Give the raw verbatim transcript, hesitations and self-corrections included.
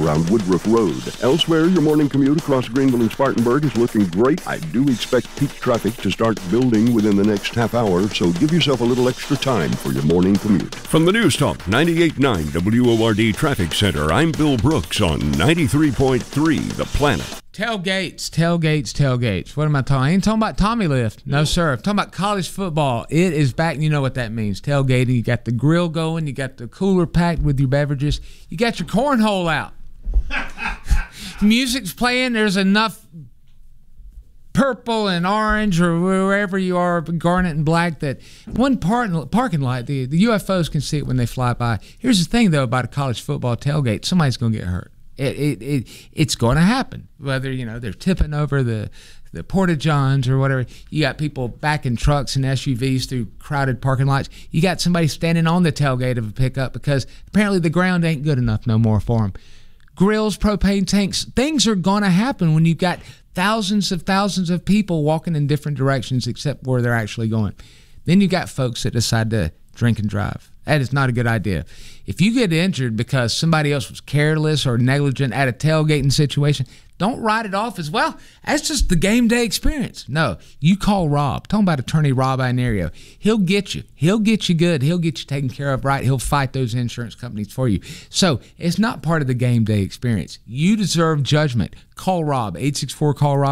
around Woodruff Road. Elsewhere, your morning commute across Greenville and Spartanburg is looking great. I do expect peak traffic to start building within the next half hour, so give yourself a little extra time for your morning commute. From the News Talk ninety-eight point nine W O R D Traffic Center, I'm Bill Brooks on ninety-three point three The Planet. Tailgates, tailgates, tailgates. What am I talking? I ain't talking about Tommy Lift. No, sir. I'm talking about college football. It is back, and you know what that means. Tailgating. You got the grill going. You got the cooler packed with your beverages. You got your cornhole out. Music's playing. There's enough purple and orange or wherever you are, garnet and black, that one part, parking lot, the, the U F Os can see it when they fly by. Here's the thing, though, about a college football tailgate. Somebody's going to get hurt. It, it, it it's going to happen. Whether, you know, they're tipping over the the porta-johns or whatever. You got people backing trucks and S U Vs through crowded parking lots. You got somebody standing on the tailgate of a pickup because apparently the ground ain't good enough no more for them. Grills, propane tanks, things are going to happen when you've got thousands of thousands of people walking in different directions except where they're actually going. Then you got folks that decide to drink and drive. That is not a good idea. If you get injured because somebody else was careless or negligent at a tailgating situation, don't write it off as, well, that's just the game day experience. No, you call Rob. Talking about attorney Rob Inario. He'll get you. He'll get you good. He'll get you taken care of right. He'll fight those insurance companies for you. So it's not part of the game day experience. You deserve judgment. Call Rob. eight six four, call Rob.